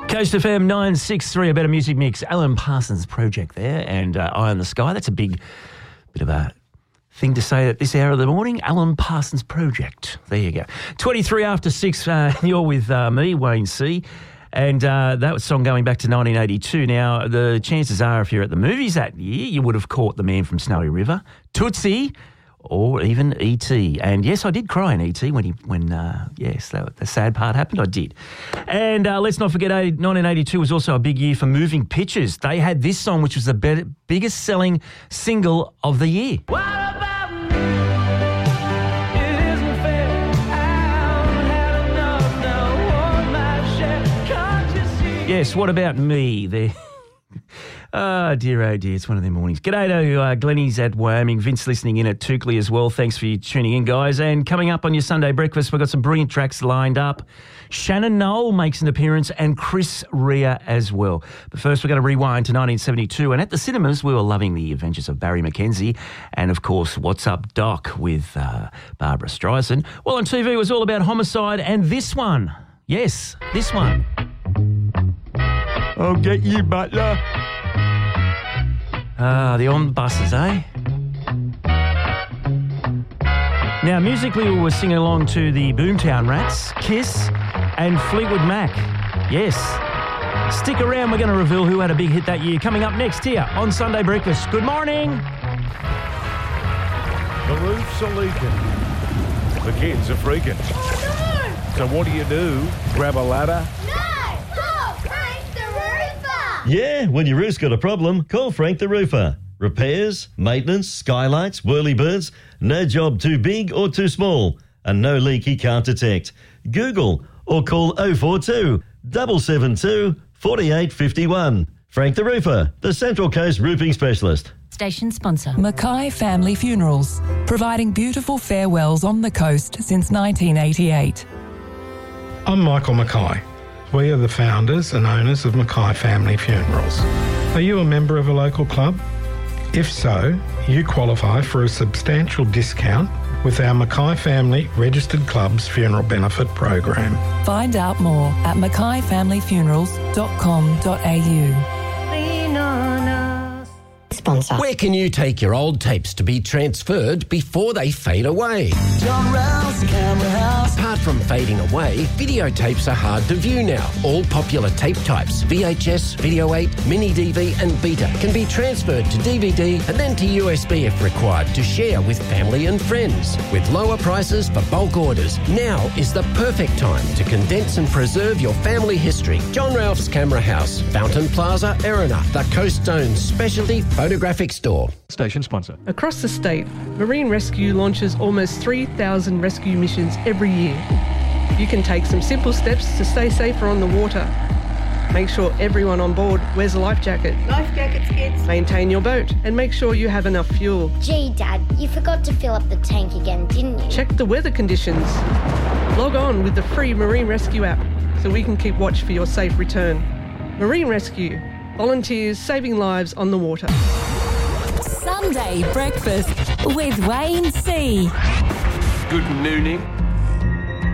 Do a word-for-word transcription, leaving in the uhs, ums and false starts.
Coast F M nine six three, a better music mix. Alan Parsons Project there, and uh, Eye on the Sky. That's a big bit of a thing to say at this hour of the morning. Alan Parsons Project. There you go. twenty-three after six, uh, you're with uh, me, Wayne C. And uh, that was song going back to nineteen eighty-two. Now, the chances are if you're at the movies that year, you would have caught The Man from Snowy River, Tootsie, or even E T. And yes, I did cry in E T when, he, when uh, yes, that, the sad part happened. I did. And uh, let's not forget, nineteen eighty-two was also a big year for Moving Pictures. They had this song, which was the be- biggest selling single of the year. What about me? It isn't fair. I haven't had enough now. Want my share. Can't you see? Yes, what about me? There. Oh, dear, oh, dear. It's one of them mornings. G'day to uh, Glennie's at Wyoming. Vince listening in at Toukley as well. Thanks for you tuning in, guys. And coming up on your Sunday breakfast, we've got some brilliant tracks lined up. Shannon Noll makes an appearance and Chris Rea as well. But first, we're going to rewind to nineteen seventy-two. And at the cinemas, we were loving The Adventures of Barry McKenzie. And, of course, What's Up, Doc with uh, Barbara Streisand. Well, on T V, it was all about homicide. And this one, yes, this one. I'll get you, butler. Ah, the omnibuses, eh? Now, musically, we were singing along to the Boomtown Rats, Kiss, and Fleetwood Mac. Yes. Stick around, we're going to reveal who had a big hit that year. Coming up next here on Sunday Breakfast. Good morning. The roofs are leaking. The kids are freaking. Oh, no! So what do you do? Grab a ladder? Yeah, when your roof's got a problem, call Frank the Roofer. Repairs, maintenance, skylights, whirlybirds, no job too big or too small, and no leak he can't detect. Google or call oh four two, seven seven two, four eight five one. Frank the Roofer, the Central Coast roofing specialist. Station sponsor. Mackay Family Funerals, providing beautiful farewells on the coast since nineteen eighty-eight. I'm Michael Mackay. We are the founders and owners of Mackay Family Funerals. Are you a member of a local club? If so, you qualify for a substantial discount with our Mackay Family Registered Clubs Funeral Benefit Program. Find out more at mackay family funerals dot com dot a u. Lean on us. Sponsor. Where can you take your old tapes to be transferred before they fade away? John Rouse Camera House. Apart from fading away, videotapes are hard to view now. All popular tape types, V H S, Video eight, Mini D V and Beta, can be transferred to D V D and then to U S B if required to share with family and friends. With lower prices for bulk orders, now is the perfect time to condense and preserve your family history. John Ralph's Camera House, Fountain Plaza, Erina, the Coast Zone's specialty photographic store. Station sponsor. Across the state, Marine Rescue launches almost three thousand rescue missions every year. You can take some simple steps to stay safer on the water. Make sure everyone on board wears a life jacket. Life jackets, kids. Maintain your boat and make sure you have enough fuel. Gee, Dad, you forgot to fill up the tank again, didn't you? Check the weather conditions. Log on with the free Marine Rescue app so we can keep watch for your safe return. Marine Rescue. Volunteers saving lives on the water. Sunday Breakfast with Wayne C. Good nooning.